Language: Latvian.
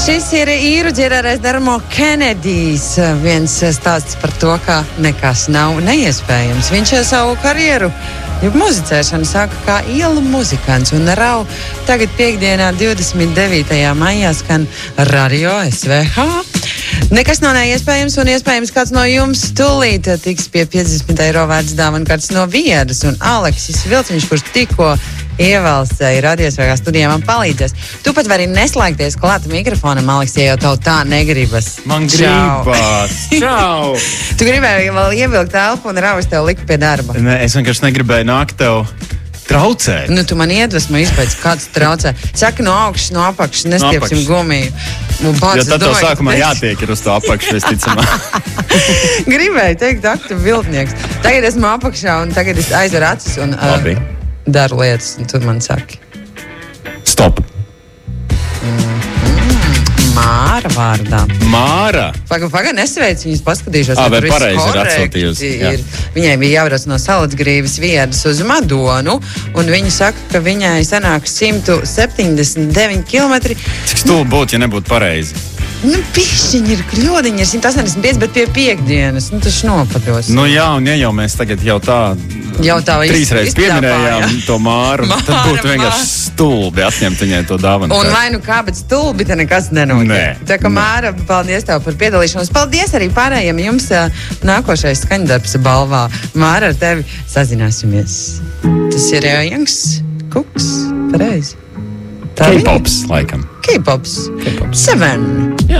Šis ir īru ģenerālis Dermo Kenedijs. Viens stāsts par to, ka nekas nav neiespējams. Viņš savu karjeru, muzicēšanu sāka kā ielu muzikants un rau. Tagad piekdienā 29. maijā skan Radio SVH. Nekas nav neiespējams un iespējams kāds no jums tūlīt tiks pie 50 eiro vērts dāvanu kārtas no Viedas. Un Aleksis Vilciņš, kurš tikko ievalstēja Radio SVH studijā, man palīdzēs. Tu pat vari neslēgties klāt mikrofonam, Aleks, ja jau tev tā negribas. Man gribas. Čau! Tu gribēji vēl ievilkt elpu un Rauvis tev likt pie darba. Nē, es vienkārši negribēju nākt tev traucēt. Nu, tu man iedvesmo izpēc, kāds traucē. Saka, no augšas, no apakšas, nestiepsim gumiju. Jo tad tev sākumā jātiek ir uz to apakšu, visticamāk. Gribēju teikt, ak, tu viltnieks. Tagad esmu apakšā un tagad es aizveru acis un daru lietas, un tu man saki. Stop. Māra vārdā. Māra? Paga, nesveic viņus, paskatīšos. Vai pareizi ir atsūtījusi. Viņai bija jābrauc no Salacgrīvas Viedas uz Madonu, un viņi saka, ka viņai sanāk 179 kilometri. Cik stulbi būtu, ja nebūtu pareizi? Nu, pišķiņi ir kļodiņi, ir 185, bet pie piekdienas. Nu, tas nopados. Nu jā, un ja jau mēs tagad jau tā 3 reizes pieminējām to Māru, tad būtu vienkārši stulbi atņemt viņai to dāvanu. Un vai nu kā, bet stulbi te nekas nenotiek. Tā kā Māra, paldies tev par piedalīšanos. Paldies arī pārējiem jums nākošais skaņdarbs balvā. Māra, ar tevi sazināsimies. Tas ir Youngs Cooks, pareizi. K-pops, laikam. K-pops. 7.